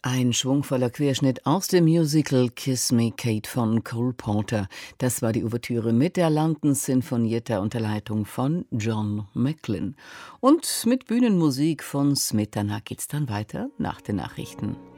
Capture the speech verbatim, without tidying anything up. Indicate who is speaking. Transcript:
Speaker 1: Ein schwungvoller Querschnitt aus dem Musical Kiss Me Kate von Cole Porter. Das war die Ouvertüre mit der London Sinfonietta unter Leitung von John Macklin. Und mit Bühnenmusik von Smith. Danach geht's dann weiter nach den Nachrichten.